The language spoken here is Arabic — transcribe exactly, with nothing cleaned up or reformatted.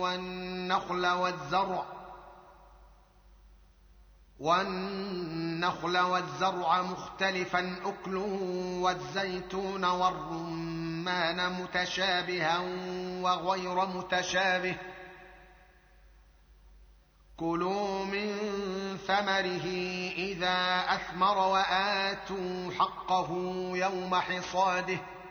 والنخل والزرع والنخل والزرع مختلفا أكله والزيتون والرمان متشابها وغير متشابه كلوا من ثمره إذا أثمر وآتوا حقه يوم حصاده